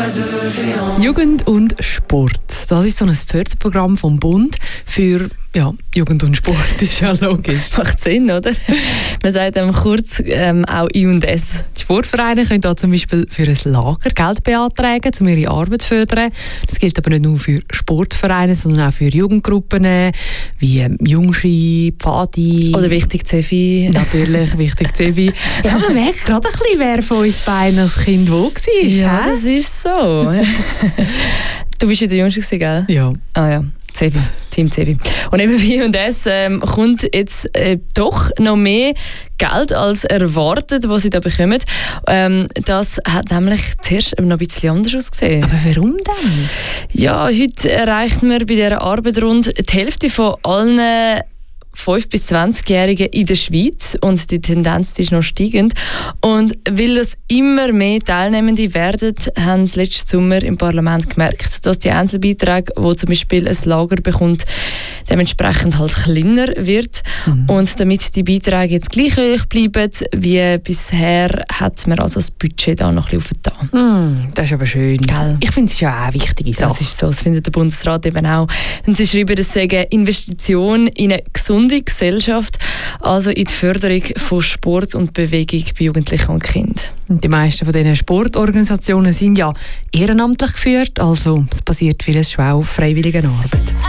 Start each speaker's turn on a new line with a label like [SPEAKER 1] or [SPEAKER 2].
[SPEAKER 1] Jugend und Sport. Das ist so ein Förderprogramm vom Bund für Jugend und Sport. Ist ja logisch.
[SPEAKER 2] Macht Sinn, oder? Man sagt kurz auch I&S.
[SPEAKER 1] Die Sportvereine können da zum Beispiel für ein Lager Geld beantragen, um ihre Arbeit zu fördern. Das gilt aber nicht nur für Sportvereine, sondern auch für Jugendgruppen wie Jungski, Pfadi.
[SPEAKER 2] Oder wichtig Cefi.
[SPEAKER 1] Natürlich, wichtig Cefi. Ja, man merkt gerade ein bisschen, wer von uns beiden als Kind wo war.
[SPEAKER 2] Ja, das ist so. Du bist ja der Jüngste, gell?
[SPEAKER 1] Ja.
[SPEAKER 2] Ah ja. Cefi, Team Cefi. Und eben wie I&S kommt jetzt doch noch mehr Geld als erwartet, was sie da bekommen. Das hat nämlich zuerst noch ein bisschen anders ausgesehen.
[SPEAKER 1] Aber warum denn?
[SPEAKER 2] Ja, heute erreicht man bei dieser Arbeit rund die Hälfte von allen 5- bis 20-Jährigen in der Schweiz und die Tendenz ist noch steigend. Und weil das immer mehr Teilnehmende werden, haben sie letzten Sommer im Parlament gemerkt, dass die Einzelbeiträge, wo zum Beispiel ein Lager bekommt, dementsprechend halt kleiner wird. Und damit die Beiträge jetzt gleich hoch bleiben wie bisher, hat man also das Budget da noch ein bisschen aufgetan.
[SPEAKER 1] Das ist aber schön.
[SPEAKER 2] Gell?
[SPEAKER 1] Ich finde, es ist ja auch eine wichtige Sache.
[SPEAKER 2] Das ist so, das findet der Bundesrat eben auch. Und sie schreiben, das sei eine Investition in eine gesunde Gesellschaft, also in die Förderung von Sport und Bewegung bei Jugendlichen und Kindern.
[SPEAKER 1] Die meisten von diesen Sportorganisationen sind ja ehrenamtlich geführt, also es basiert vieles schon auf freiwilliger Arbeit.